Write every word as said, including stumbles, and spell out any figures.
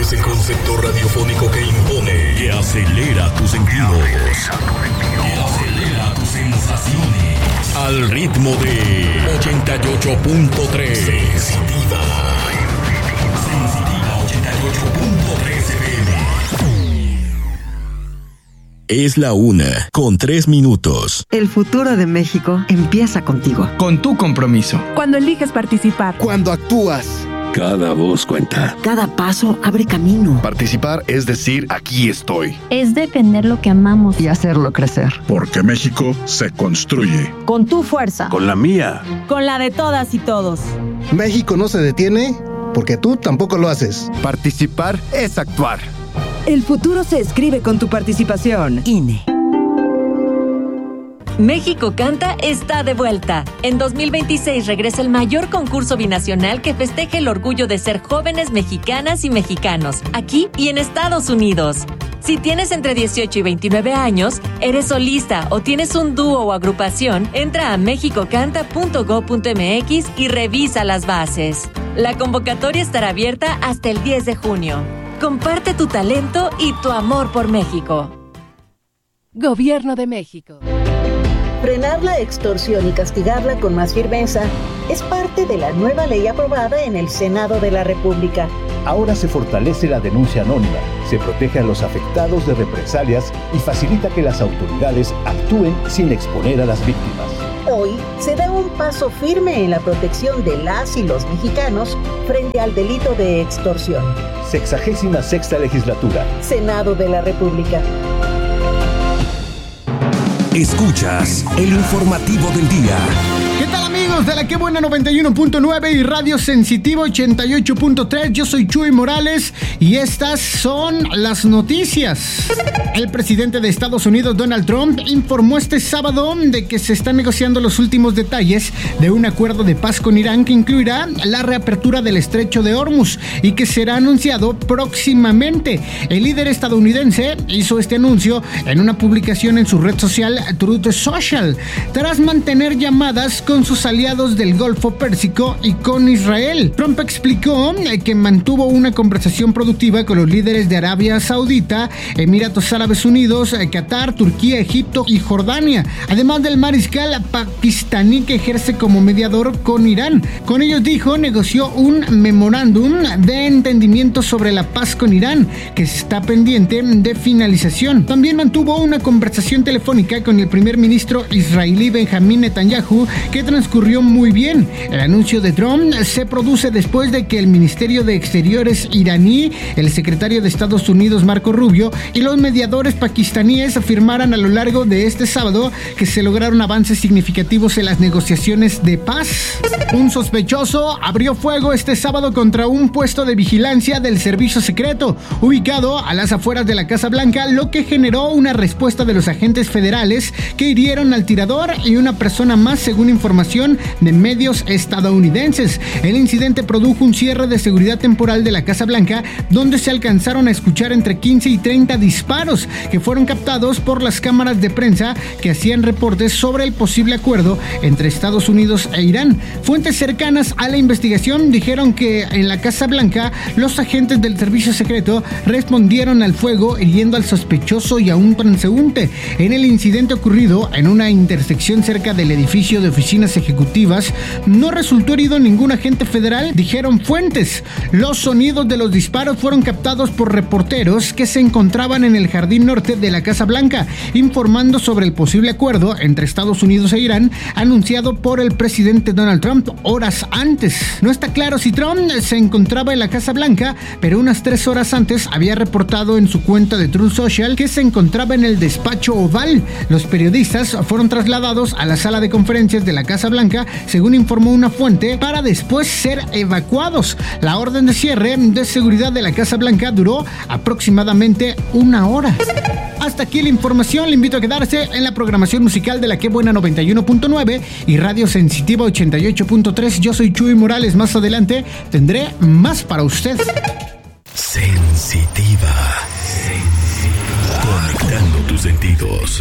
es el concepto radiofónico que impone, que acelera tus sentidos, que acelera tus sensaciones, al ritmo de ochenta y ocho punto tres. Sensitiva. Sensitiva ochenta y ocho punto tres F M. Es la una, con tres minutos. El futuro de México empieza contigo. Con tu compromiso. Cuando eliges participar. Cuando actúas. Cada voz cuenta. Cada paso abre camino. Participar es decir, aquí estoy. Es defender lo que amamos. Y hacerlo crecer. Porque México se construye. Con tu fuerza. Con la mía. Con la de todas y todos. México no se detiene porque tú tampoco lo haces. Participar es actuar. El futuro se escribe con tu participación. I N E. México Canta está de vuelta. En dos mil veintiséis regresa el mayor concurso binacional que festeje el orgullo de ser jóvenes mexicanas y mexicanos, aquí y en Estados Unidos. Si tienes entre dieciocho y veintinueve años, eres solista o tienes un dúo o agrupación, entra a mexico canta punto gob punto m x y revisa las bases. La convocatoria estará abierta hasta el diez de junio. Comparte tu talento y tu amor por México. Gobierno de México. Frenar la extorsión y castigarla con más firmeza es parte de la nueva ley aprobada en el Senado de la República. Ahora se fortalece la denuncia anónima, se protege a los afectados de represalias y facilita que las autoridades actúen sin exponer a las víctimas. Hoy se da un paso firme en la protección de las y los mexicanos frente al delito de extorsión. Sexagésima sexta legislatura. Senado de la República. Escuchas el informativo del día. ¿Qué tal, amigos de la Qué Buena noventa y uno punto nueve y Radio Sensitivo ochenta y ocho punto tres? Yo soy Chuy Morales y estas son las noticias. El presidente de Estados Unidos, Donald Trump, informó este sábado de que se están negociando los últimos detalles de un acuerdo de paz con Irán que incluirá la reapertura del estrecho de Hormuz y que será anunciado próximamente. El líder estadounidense hizo este anuncio en una publicación en su red social Truth Social, tras mantener llamadas con sus aliados del Golfo Pérsico y con Israel. Trump explicó que mantuvo una conversación productiva con los líderes de Arabia Saudita, Emiratos Árabes Unidos, Qatar, Turquía, Egipto y Jordania, además del mariscal pakistaní que ejerce como mediador con Irán. Con ellos, dijo, negoció un memorándum de entendimiento sobre la paz con Irán, que está pendiente de finalización. También mantuvo una conversación telefónica con el primer ministro israelí Benjamín Netanyahu, que transcurrió muy bien. El anuncio de Trump se produce después de que el Ministerio de Exteriores iraní, el secretario de Estados Unidos Marco Rubio y los mediadores pakistaníes afirmaran a lo largo de este sábado que se lograron avances significativos en las negociaciones de paz. Un sospechoso abrió fuego este sábado contra un puesto de vigilancia del servicio secreto ubicado a las afueras de la Casa Blanca, lo que generó una respuesta de los agentes federales que hirieron al tirador y una persona más, según información de medios estadounidenses. El incidente produjo un cierre de seguridad temporal de la Casa Blanca, donde se alcanzaron a escuchar entre quince y treinta disparos que fueron captados por las cámaras de prensa que hacían reportes sobre el posible acuerdo entre Estados Unidos e Irán. Fuentes cercanas a la investigación dijeron que en la Casa Blanca los agentes del servicio secreto respondieron al fuego hiriendo al sospechoso y a un transeúnte. En el incidente ocurrido en una intersección cerca del edificio de oficinas ejecutivas, no resultó herido ningún agente federal, dijeron fuentes. Los sonidos de los disparos fueron captados por reporteros que se encontraban en el jardín norte de la Casa Blanca, informando sobre el posible acuerdo entre Estados Unidos e Irán, anunciado por el presidente Donald Trump horas antes. No está claro si Trump se encontraba en la Casa Blanca, pero unas tres horas antes había reportado en su cuenta de Truth Social que se encontraba en el despacho oval. Los periodistas fueron trasladados a la sala de conferencias de la Casa Blanca, según informó una fuente, para después ser evacuados. La orden de cierre de seguridad de la Casa Blanca duró aproximadamente una hora. Hasta aquí la información. Le invito a quedarse en la programación musical de la Qué Buena noventa y uno punto nueve y Radio Sensitiva ochenta y ocho punto tres. Yo soy Chuy Morales. Más adelante tendré más para usted. Sensitiva. Sensitiva. Conectando tus sentidos.